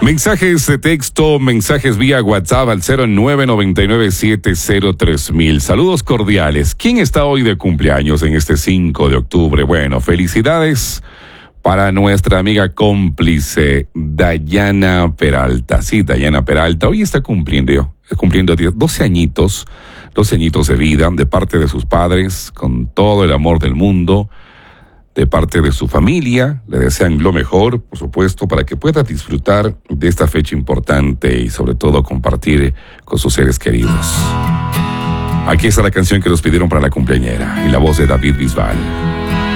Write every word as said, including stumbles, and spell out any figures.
Mensajes de texto, mensajes vía WhatsApp al cero nueve nueve nueve siete cero tres mil. Saludos cordiales. ¿Quién está hoy de cumpleaños en este cinco de octubre? Bueno, felicidades para nuestra amiga cómplice Dayana Peralta. Sí, Dayana Peralta hoy está cumpliendo, cumpliendo doce añitos, doce añitos de vida de parte de sus padres, con todo el amor del mundo. De parte de su familia, le desean lo mejor, por supuesto, para que pueda disfrutar de esta fecha importante y sobre todo compartir con sus seres queridos. Aquí está la canción que nos pidieron para la cumpleañera, en la voz de David Bisbal.